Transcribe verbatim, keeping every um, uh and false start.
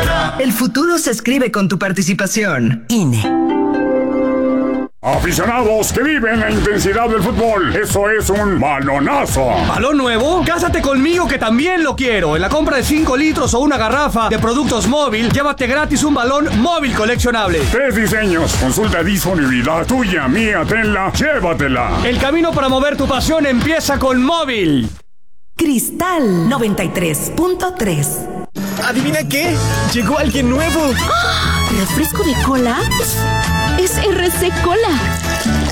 cambiará. El futuro se escribe con tu participación. I N E. Aficionados que viven la intensidad del fútbol, eso es un balonazo. ¿Balón nuevo? Cásate conmigo que también lo quiero. En la compra de cinco litros o una garrafa de productos móvil, llévate gratis un balón móvil coleccionable. Tres diseños, consulta disponibilidad, tuya, mía, tenla, llévatela. El camino para mover tu pasión empieza con móvil. Cristal noventa y tres punto tres. ¿Adivina qué? Llegó alguien nuevo. ¿Refresco de cola? Es R C Cola.